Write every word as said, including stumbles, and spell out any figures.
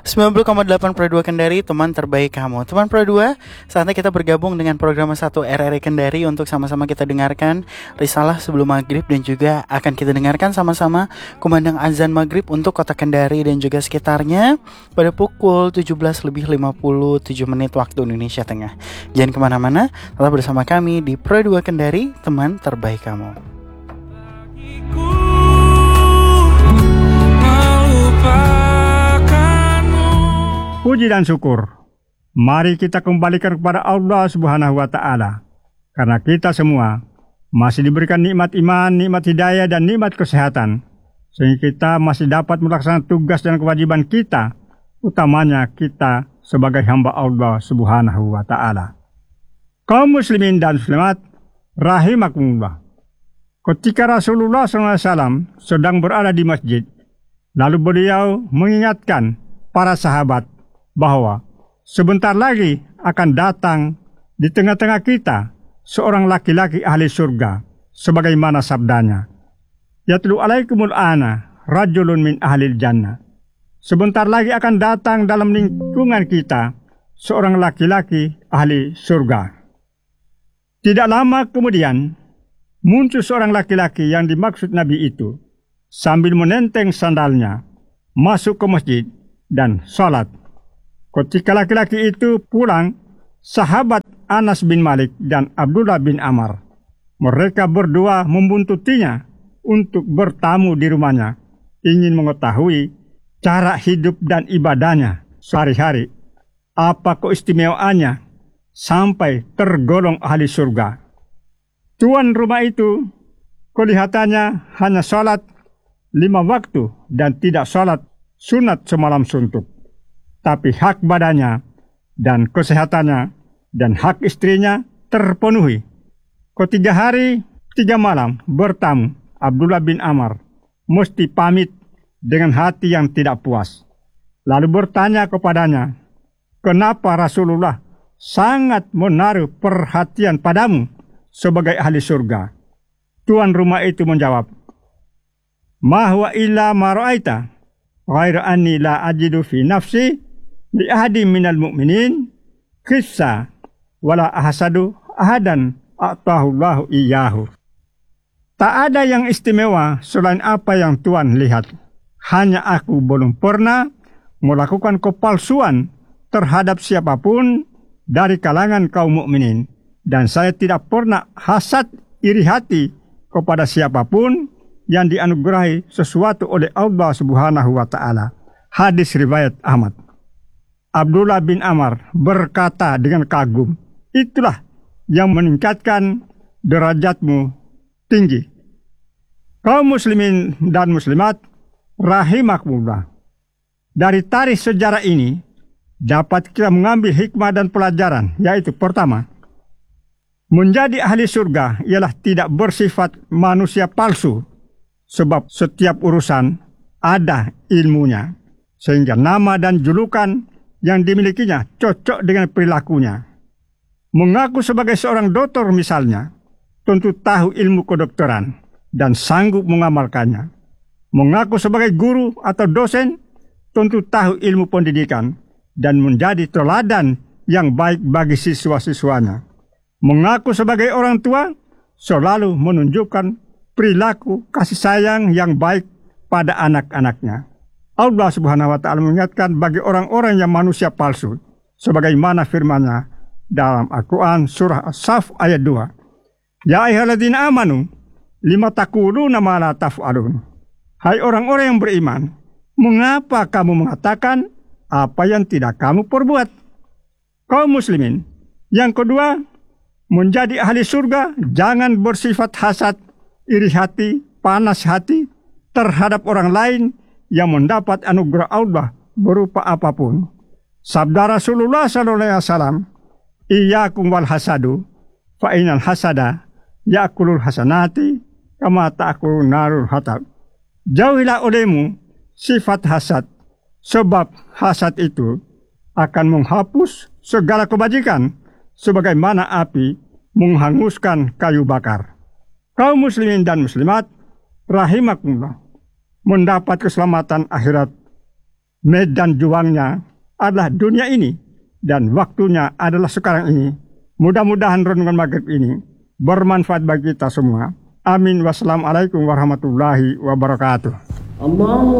sembilan puluh koma delapan Pro dua Kendari, teman terbaik kamu. Teman Pro dua, saatnya kita bergabung dengan program satu R R I Kendari untuk sama-sama kita dengarkan risalah sebelum maghrib, dan juga akan kita dengarkan sama-sama kumandang azan maghrib untuk kota Kendari dan juga sekitarnya pada pukul tujuh belas lebih lima puluh tujuh menit waktu Indonesia Tengah. Jangan kemana-mana, tetap bersama kami di Pro dua Kendari, teman terbaik kamu. Puji dan syukur, mari kita kembalikan kepada Allah Subhanahu wa Ta'ala, karena kita semua masih diberikan nikmat iman, nikmat hidayah, dan nikmat kesehatan, sehingga kita masih dapat melaksanakan tugas dan kewajiban kita, utamanya kita sebagai hamba Allah Subhanahu wa Ta'ala. Kaum muslimin dan muslimat rahimakumullah, ketika Rasulullah shallallahu alaihi wasallam sedang berada di masjid, lalu beliau mengingatkan para sahabat bahwa sebentar lagi akan datang di tengah-tengah kita seorang laki-laki ahli surga, sebagaimana sabdanya, yatlu alaikumul ana rajulun min ahlil jannah. Sebentar lagi akan datang dalam lingkungan kita seorang laki-laki ahli surga. Tidak lama kemudian muncul seorang laki-laki yang dimaksud Nabi itu sambil menenteng sandalnya masuk ke masjid dan sholat. Ketika laki-laki itu pulang, sahabat Anas bin Malik dan Abdullah bin Amr, mereka berdua membuntutinya untuk bertamu di rumahnya, ingin mengetahui cara hidup dan ibadahnya sehari-hari, apa keistimewaannya sampai tergolong ahli surga. Tuan rumah itu kelihatannya hanya sholat lima waktu dan tidak sholat sunat semalam suntuk. Tapi hak badannya dan kesehatannya dan hak istrinya terpenuhi. Ketiga hari, tiga malam bertamu, Abdullah bin Amr mesti pamit dengan hati yang tidak puas. Lalu bertanya kepadanya, kenapa Rasulullah sangat menaruh perhatian padamu sebagai ahli surga? Tuan rumah itu menjawab, ma huwa illa ma ra'aita, ghaira anni la ajidu fi nafsi li ahadi minal mu'minin qissa wala ahsadu ahadan a'tahullahu iyyahu. Tak ada yang istimewa selain apa yang Tuhan lihat. Hanya aku belum pernah melakukan kepalsuan terhadap siapapun dari kalangan kaum mukminin, dan saya tidak pernah hasad iri hati kepada siapapun yang dianugerahi sesuatu oleh Allah Subhanahu wa Ta'ala. Hadis riwayat Ahmad. Abdullah bin Amr berkata dengan kagum, itulah yang meningkatkan derajatmu tinggi. Kaum muslimin dan muslimat rahimakumullah, dari tarikh sejarah ini dapat kita mengambil hikmah dan pelajaran, yaitu pertama, menjadi ahli surga ialah tidak bersifat manusia palsu, sebab setiap urusan ada ilmunya, sehingga nama dan julukan yang dimilikinya cocok dengan perilakunya. Mengaku sebagai seorang dokter misalnya, tentu tahu ilmu kedokteran dan sanggup mengamalkannya. Mengaku sebagai guru atau dosen, tentu tahu ilmu pendidikan dan menjadi teladan yang baik bagi siswa-siswanya. Mengaku sebagai orang tua, selalu menunjukkan perilaku kasih sayang yang baik pada anak-anaknya. Allah Subhanahu wa Ta'ala mengingatkan bagi orang-orang yang manusia palsu, sebagaimana firman-Nya dalam Al-Quran surah As-Saff ayat dua. Ya ayyuhalladzina amanu lima taquluna ma la taf'alun. Hai orang-orang yang beriman, mengapa kamu mengatakan apa yang tidak kamu perbuat? Kaum muslimin, yang kedua, menjadi ahli surga jangan bersifat hasad, iri hati, panas hati terhadap orang lain yang mendapat anugerah Allah berupa apapun. Sabda Rasulullah sallallahu alaihi wasallam, iyyakum wal hasadu fa innal hasada ya'kulul hasanati kama ta'kulun narul hatab. Jauhilah olehmu sifat hasad, sebab hasad itu akan menghapus segala kebajikan sebagaimana api menghanguskan kayu bakar. Kaum muslimin dan muslimat rahimakumullah, mendapat keselamatan akhirat medan juangnya adalah dunia ini dan waktunya adalah sekarang ini. Mudah-mudahan renungan maghrib ini bermanfaat bagi kita semua. Amin. Wassalamualaikum warahmatullahi wabarakatuh. Allah